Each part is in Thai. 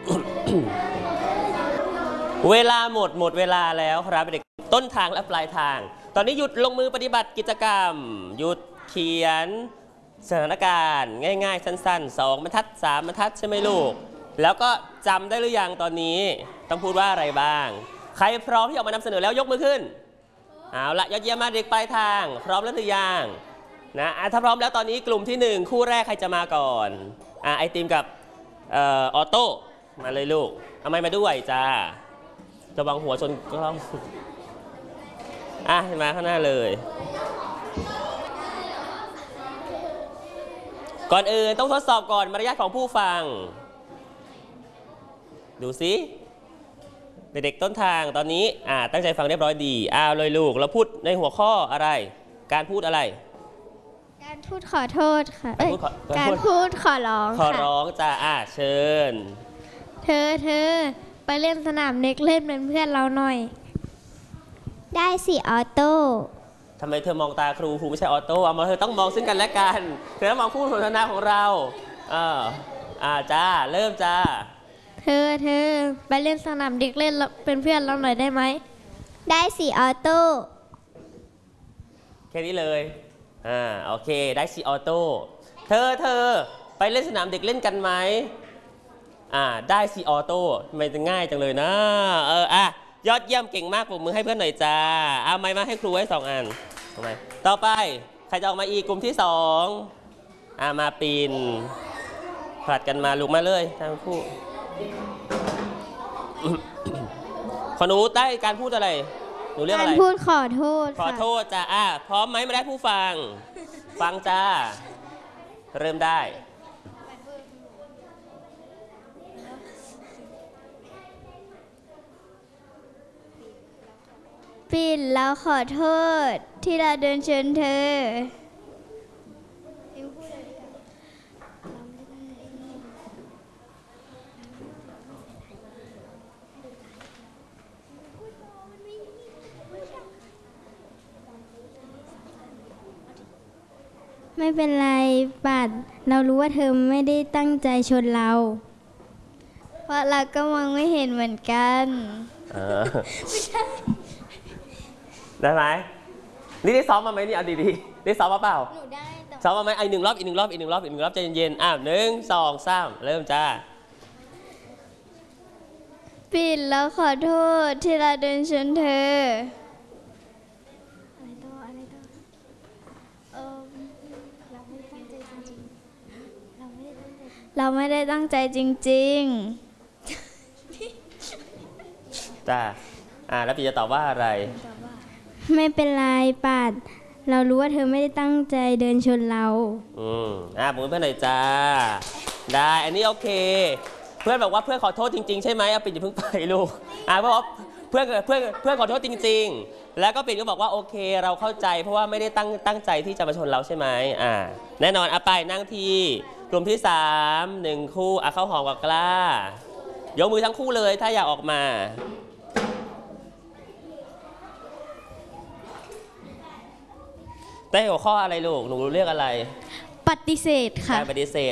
เวลาหมดเวลาแล้วครับเด็กต้นทางและปลายทางตอนนี้หยุดลงมือปฏิบัติกิจกรรมหยุดเขียนสถานการณ์ง่ายๆสั้นๆ2 บรรทัด 3 บรรทัดใช่ไหมลูกแล้วก็จำได้หรือยังตอนนี้ต้องพูดว่าอะไรบ้างใครพร้อมที่ออกมานำเสนอแล้วยกมือขึ้นเอาละยอดเยี่ยมมากเด็กปลายทางพร้อมแล้วหรือยังนะถ้าพร้อมแล้วตอนนี้กลุ่มที่1คู่แรกใครจะมาก่อนไอติมกับออโต้มาเลยลูกเอาไม้มาด้วยจ้าระวังหัวชนกล้องมาข้างหน้าเลยก่อนอื่นต้องทดสอบก่อนมารยาทของผู้ฟังดูสิเด็กๆต้นทางตอนนี้ตั้งใจฟังเรียบร้อยดีเลยลูกเราพูดในหัวข้ออะไรการพูดอะไรการพูดขอโทษค่ะการพูดขอร้องขอร้องจ้าเชิญเธอไปเล่นสนามเด็กเล่นเป็นเพื่อนเราหน่อยได้สิออโต้ทำไมเธอมองตาครูไม่ใช่ออโต้เธอต้องมองซึ่งกันและกันเธอต้องมองคู่สนทนาของเราจ้าเริ่มจ้าเธอไปเล่นสนามเด็กเล่นเป็นเพื่อนเราหน่อยได้ไหมได้สิออโต้แค่นี้เลยโอเคได้สิออโต้เธอไปเล่นสนามเด็กเล่นกันไหมได้สิออโต้มันจะง่ายจังเลยนะยอดเยี่ยมเก่งมากปรบมือให้เพื่อนหน่อยจ้าเอาไม้มาให้ครูไว้2 อันต่อไปใครจะออกมาอีกกลุ่มที่2มาปีนผลัดกันมาลุกมาเลยทั้งคู่ขอหนูได้การพูดอะไรหนูเรื่องอะไรการพูดขอโทษจ้าพร้อมไหมมาได้ผู้ฟังฟังจ้าเริ่มได้ปิ่นแล้วขอโทษที่เราเดินเชิญเธอไม่เป็นไรปัดเรารู้ว่าเธอไม่ได้ตั้งใจชนเราเพราะเราก็มองไม่เห็นเหมือนกันไม่ใช่ได้ไหมนี่ได้ซ้อมมาไหมนี่เอาดีๆได้ซ้อมมาเปล่าหนูได้ซ้อมมาไหมอีก1 รอบอีก1 รอบใจเย็นๆ1 2 3เริ่มจ้าปิ่นแล้วขอโทษที่เราเดินชนเธอเราไม่ได้ตั้งใจจริงๆจ้าแล้วพี่จะตอบว่าอะไรไม่เป็นไรปัดเรารู้ว่าเธอไม่ได้ตั้งใจเดินชนเราผมเพื่อนหน่อยจ้าได้อันนี้โอเคเพื่อนบอกว่าเพื่อนขอโทษจริงๆใช่ไหมปิ่นอย่าเพิ่งไปลูกเพราะว่าเพื่อนขอโทษจริงๆแล้วก็ปิ่นก็บอกว่าโอเคเราเข้าใจเพราะว่าไม่ได้ตั้งใจที่จะมาชนเราใช่ไหมแน่นอนไปนั่งที่กลุ่มที่3 1 คู่เข้าหอมกับกล้ายกมือทั้งคู่เลยถ้าอยากออกมาได้หัวข้ออะไรลูกหนูเรียกอะไรปฏิเสธค่ะปฏิเสธ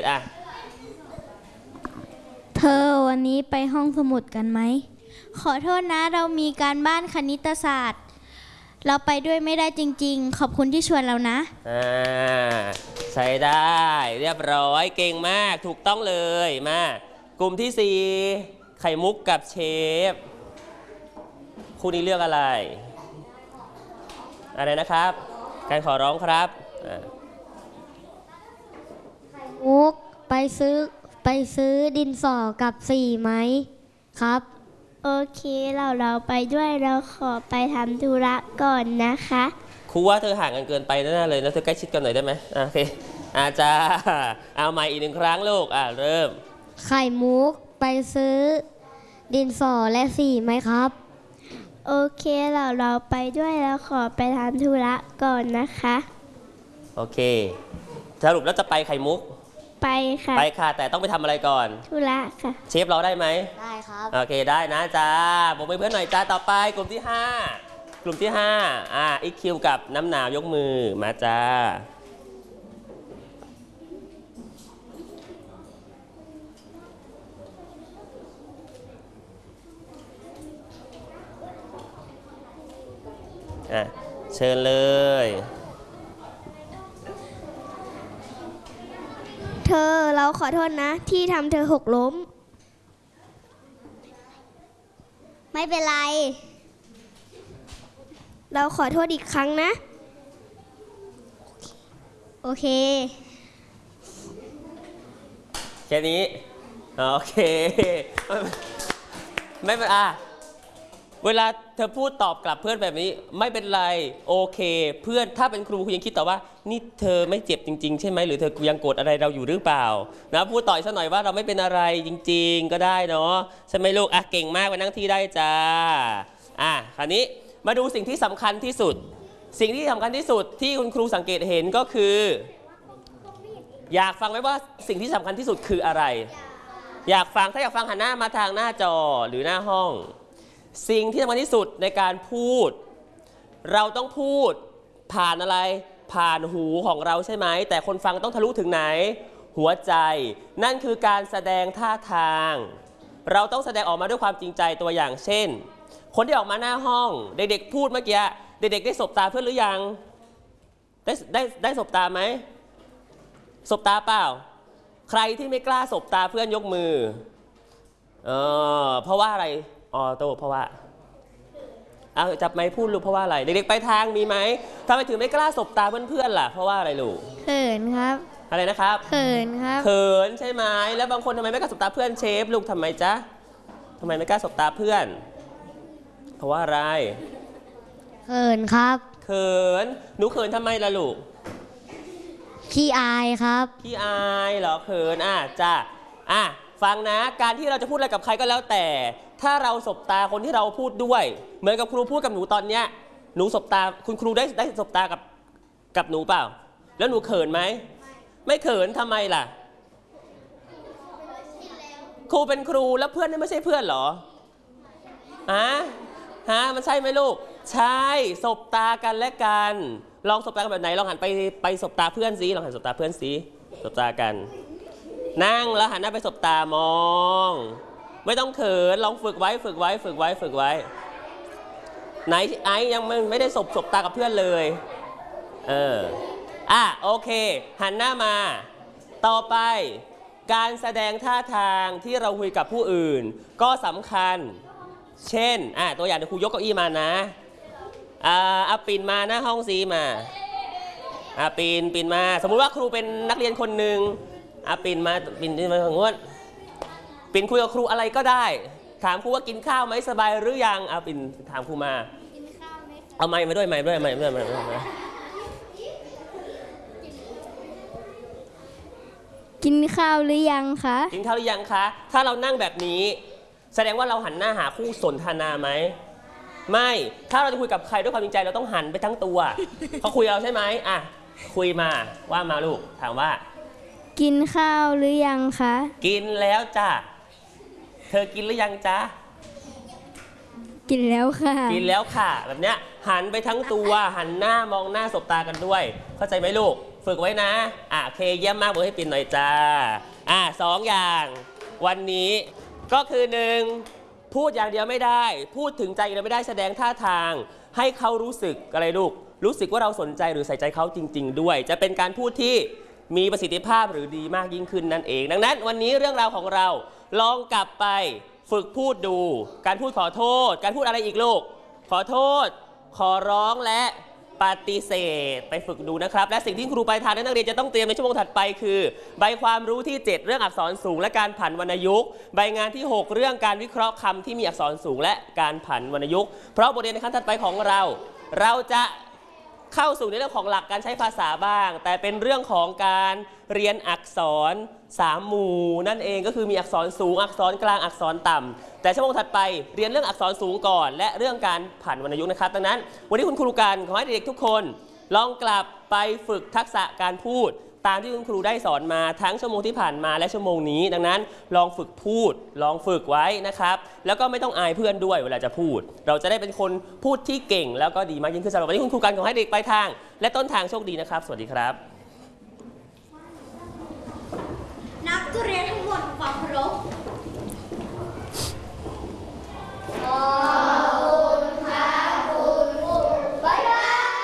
เธอวันนี้ไปห้องสมุดกันไหมขอโทษนะเรามีการบ้านคณิตศาสตร์เราไปด้วยไม่ได้จริงๆขอบคุณที่ชวนเรานะใช้ได้เรียบร้อยเก่งมากถูกต้องเลยมากลุ่มที่4ไข่มุกกับเชฟคู่นี้เลือกอะไรนะครับการขอร้องครับไข่มุกไปซื้อดินสอกับสีไหมครับโอเคเราไปด้วยเราขอไปทำธุระก่อนนะคะครูว่าเธอห่างกันเกินไปแน่เลยแล้วเธอใกล้ชิดกันหน่อยได้ไหมโอเคจ้าเอาใหม่อีก1 ครั้งลูกเริ่มไข่มุกไปซื้อดินสอและสีไหมครับโอเคเราไปด้วยแล้วขอไปทำธุระก่อนนะคะโอเคสรุปแล้วจะไปไข่มุกไปค่ะแต่ต้องไปทำอะไรก่อนธุระค่ะเชฟเราได้ไหมได้ครับโอเคได้นะจ้าบอกเพื่อนหน่อยจ้าต่อไปกลุ่มที่5อีคิวกับน้ำหนาวยกมือมาจ้าเชิญเลยเธอเราขอโทษนะที่ทำเธอหกล้มไม่เป็นไรเราขอโทษอีกครั้งนะโอเคแค่นี้โอเคไม่เป็นเวลาเธอพูดตอบกลับเพื่อนแบบนี้ไม่เป็นไรโอเคเพื่อนถ้าเป็นครูคุณยังคิดต่อว่านี่เธอไม่เจ็บจริงๆใช่ไหมหรือเธอยังโกรธอะไรเราอยู่หรือเปล่านะพูดต่ออีกสักหน่อยว่าเราไม่เป็นอะไรจริงๆก็ได้เนาะใช่ไหมลูกเก่งมากไปนั่งที่ได้จ้าคราวนี้มาดูสิ่งที่สำคัญที่สุดสิ่งที่สำคัญที่สุดที่คุณครูสังเกตเห็นก็คืออยากฟังไหมว่าสิ่งที่สำคัญที่สุดคืออะไรอยากฟังถ้าอยากฟังหันหน้ามาทางหน้าจอหรือหน้าห้องสิ่งที่สำคัญที่สุดในการพูดเราต้องพูดผ่านอะไรผ่านหูของเราใช่ไหมแต่คนฟังต้องทะลุถึงไหนหัวใจนั่นคือการแสดงท่าทางเราต้องแสดงออกมาด้วยความจริงใจตัวอย่างเช่นคนที่ออกมาหน้าห้องเด็กๆพูดเมื่อกี้เด็กๆได้สบตาเพื่อนหรือยังได้สบตาไหมสบตาเปล่าใครที่ไม่กล้าสบตาเพื่อนยกมือเพราะว่าอะไรโตเพราะว่าจับไม้พูดลูกเพราะว่าอะไรเด็กๆไปทางมีไหมทำไมถึงไม่กล้าสบตาเพื่อนๆล่ะเพราะว่าอะไรลูกเขินครับอะไรนะครับเขินครับเขินใช่ไหมแล้วบางคนทำไมไม่กล้าสบตาเพื่อนเชฟลูกทำไมจ๊ะทำไมไม่กล้าสบตาเพื่อนเพราะว่าอะไรเขินครับเขินหนูเขินทำไมล่ะลูกขี้อายครับขี้อายเหรอเขินจ้ะฟังนะการที่เราจะพูดอะไรกับใครก็แล้วแต่ถ้าเราสบตาคนที่เราพูดด้วยเหมือนกับครูพูดกับหนูตอนเนี้ยหนูสบตาคุณครูได้สบตากับหนูเปล่าแล้วหนูเขินไหมไม่เขินทำไมล่ะครูเป็นครูแล้วเพื่อนนี่ไม่ใช่เพื่อนเหรอมันใช่ไหมลูกใช่สบตากันและกันลองสบตากันแบบไหนลองหันไปสบตาเพื่อนสิลองหันสบตาเพื่อนสิสบตากันนั่งแล้วหันหน้าไปสบตามองไม่ต้องเขินลองฝึกไว้ไหนไอ้ยังไม่ได้สบตากับเพื่อนเลยโอเคหันหน้ามาต่อไปการแสดงท่าทางที่เราคุยกับผู้อื่นก็สำคัญเช่นตัวอย่างเดี๋ยวครูยกเก้าอี้มานะปีนมาหน้าห้องซีมาปีนมาสมมุติว่าครูเป็นนักเรียนคนหนึ่งปีนมาของงวดปีนคุยกับครูอะไรก็ได้ถามครูว่ากินข้าวไหมสบายหรือยังปีนถามครูมากินข้าวไหมเอาไมค์มาด้วยกินข้าวหรือยังคะกินข้าวหรือยังคะถ้าเรานั่งแบบนี้แสดงว่าเราหันหน้าหาคู่สนทนาไหมไม่ถ้าเราจะคุยกับใครด้วยความจริงใจเราต้องหันไปทั้งตัวเขาคุยเราใช่ไหมคุยมาว่ามาลูกถามว่ากินข้าวหรือยังคะกินแล้วจ้ะเธอกินหรือยังจ๊ะกินแล้วค่ะกินแล้วค่ะแบบเนี้ยหันไปทั้งตัวหันหน้ามองหน้าสบตากันด้วยเข้าใจไหมลูกฝึกไว้นะโอเคเยี่ยมมากบอกให้ปิ่นหน่อยจ้า2 อย่างวันนี้ก็คือ1พูดอย่างเดียวไม่ได้พูดถึงใจเราไม่ได้แสดงท่าทางให้เขารู้สึกอะไรลูกรู้สึกว่าเราสนใจหรือใส่ใจเขาจริงๆด้วยจะเป็นการพูดที่มีประสิทธิภาพหรือดีมากยิ่งขึ้นนั่นเองดังนั้นวันนี้เรื่องราวของเราลองกลับไปฝึกพูดดูการพูดขอโทษการพูดอะไรอีกลูกขอโทษขอร้องและปฏิเสธไปฝึกดูนะครับและสิ่งที่ครูปลายทางนักเรียนจะต้องเตรียมในชั่วโมงถัดไปคือใบความรู้ที่7เรื่องอักษรสูงและการผันวรรณยุกต์ใบงานที่6เรื่องการวิเคราะห์คำที่มีอักษรสูงและการผันวรรณยุกต์เพราะบทเรียนในขั้นถัดไปของเราจะเข้าสู่ในเรื่องของหลักการใช้ภาษาบ้างแต่เป็นเรื่องของการเรียนอักษร3 หมู่นั่นเองก็คือมีอักษรสูงอักษรกลางอักษรต่ำแต่ชั่วโมงถัดไปเรียนเรื่องอักษรสูงก่อนและเรื่องการผันวรรณยุกต์นะครับดังนั้นวันนี้คุณครูกันขอให้เด็กๆทุกคนลองกลับไปฝึกทักษะการพูดตามที่คุณครูได้สอนมาทั้งชั่วโมงที่ผ่านมาและชั่วโมงนี้ดังนั้นลองฝึกพูดลองฝึกไว้นะครับแล้วก็ไม่ต้องอายเพื่อนด้วยเวลาจะพูดเราจะได้เป็นคนพูดที่เก่งแล้วก็ดีมากยิ่งขึ้นสำหรับวันนี้คุณครูกันขอให้เด็กไปทางและต้นทางโชคดีนะครับสวัสดีครับ